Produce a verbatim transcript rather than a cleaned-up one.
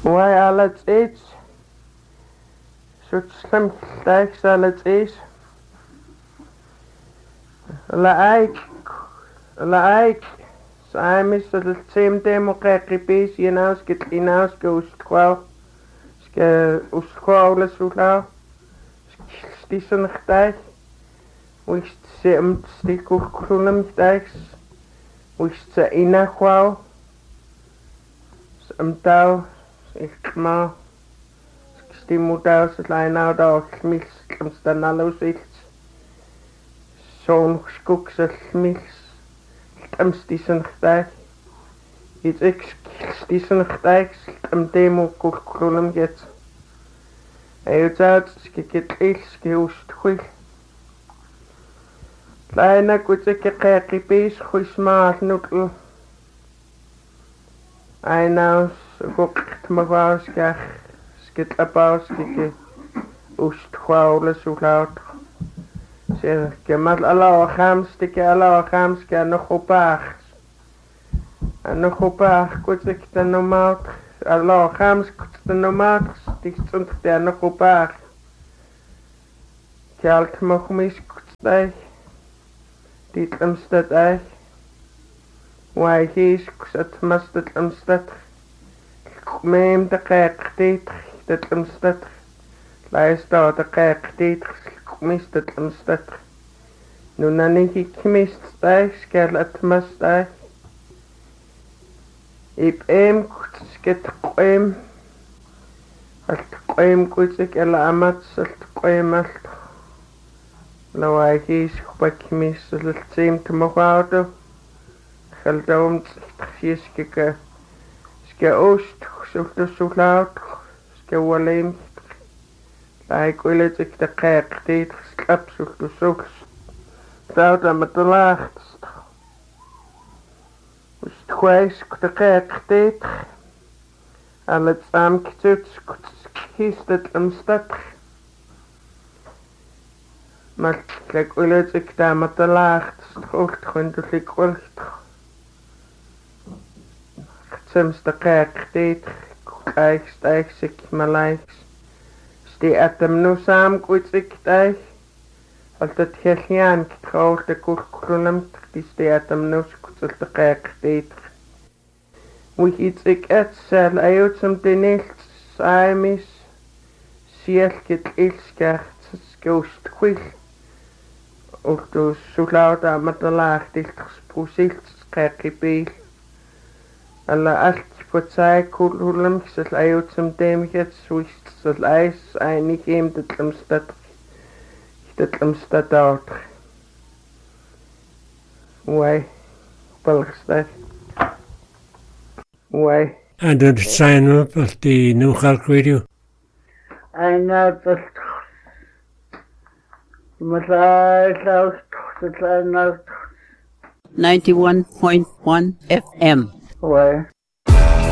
Why alles eats? Such slim stacks alles eats. Laik, laik. Saimis the same democratic base, you know, skit in house goes twelve. Ske uskwaules ulau. Stissen stacks. Which sim stick of crunum stacks. Which the inner qual. Some dow. Ich ma stimulus line out of smiths comes the nallows it so cooks a smiths am stissen stag it's ex stissen stags am demo column get I out skit ich skust quick kleiner gute kekipis khusma nukl I know Gokt Mavaska skit abauski ustkhawle suklaut se kemal ala khamstike ala khamska no khopach no khopach kutik no mat ala khams kutik no mat stikstunt der no khopach kalt mokhmis kutai dit amstad ay why he's kusat mastat amstad Mem de kijk dit dat omstad. Luister de kijk dit mist het omstad. Nu dan ik mist stijg skel het mistijg. Ik em sket em. Het em goed ik alle amat het em al. Laat ik eens wat mist het zeem te mogen houden. Geld om te kijken. Ske oost, zoek zo laat, ske waleem. Like willet ik de kijk, dit slap zoek de zoek. Zout aan met de laagst. Dus het gwijs, de kijk, dit. En het saamkitut, kiest het omstad. Maar like willet ik daar met de laagst, hoogte gewoon dus ik willet. Soms de kijk dit, kijk stijg ik mijn lijks. Stie at hem nu samen goed ik stijg. Als het gegaan getrouwd de kurkulum, die stie at hem nu goed de kijk dit. Wie iets ik et zal uit som de niet saimis. Siel get ilskert skost kwil. Ook dus zo laat aan met de laag dit gesproesilt kijk ik bij. Alla allt på sig kulhulum så ayut som demget swist så leis einig im det lamstad det lamstad out why balstad why and the sign up of the New York Radio I know that Masai ninety-one point one F M why